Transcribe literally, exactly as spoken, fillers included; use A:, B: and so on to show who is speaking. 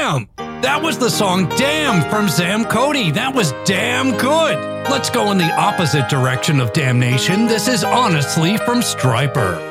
A: Damn! That was the song Damn from Sam Cody. That was damn good. Let's go in the opposite direction of damnation. This is Honestly from Stryper.